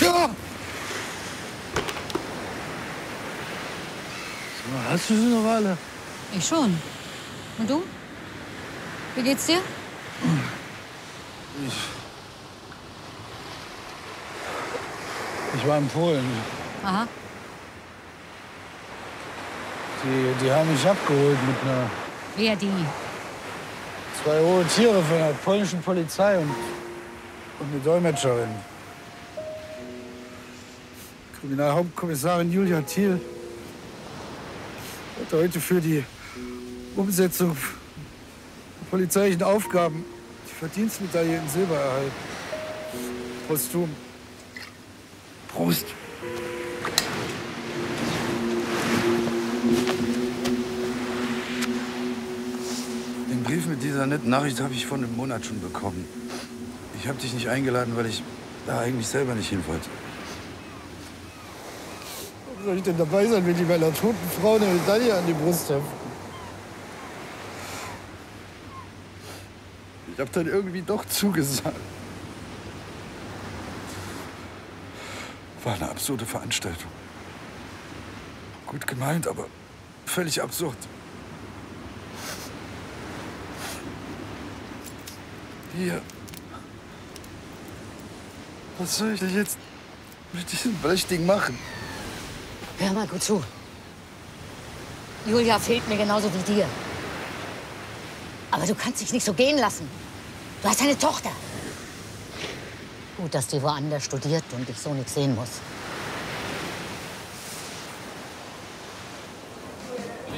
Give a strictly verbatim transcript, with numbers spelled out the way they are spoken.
Ja! So, hast du sie noch alle? Ich schon. Und du? Wie geht's dir? Ich, ich war in Polen. Aha. Die, die haben mich abgeholt mit einer... Wer die? Zwei hohe Tiere von der polnischen Polizei und, und eine Dolmetscherin. Kriminalhauptkommissarin Julia Thiel hat heute für die Umsetzung der polizeilichen Aufgaben die Verdienstmedaille in Silber erhalten. Posthum. Prost. Den Brief mit dieser netten Nachricht habe ich vor einem Monat schon bekommen. Ich habe dich nicht eingeladen, weil ich da eigentlich selber nicht hin wollte. Warum soll ich denn dabei sein, wenn die meiner toten Frau eine Medaille an die Brust heften? Ich habe dann irgendwie doch zugesagt. War eine absurde Veranstaltung. Gut gemeint, aber völlig absurd. Hier. Was soll ich denn jetzt mit diesem Blöchding machen? Hör mal gut zu. Julia fehlt mir genauso wie dir. Aber du kannst dich nicht so gehen lassen. Du hast eine Tochter. Gut, dass die woanders studiert und ich so nichts sehen muss.